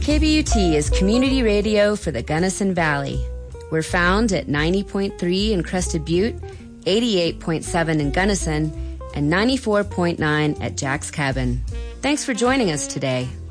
KBUT is community radio for the Gunnison Valley. We're found at 90.3 in Crested Butte, 88.7 in Gunnison, and 94.9 at Jack's Cabin. Thanks for joining us today.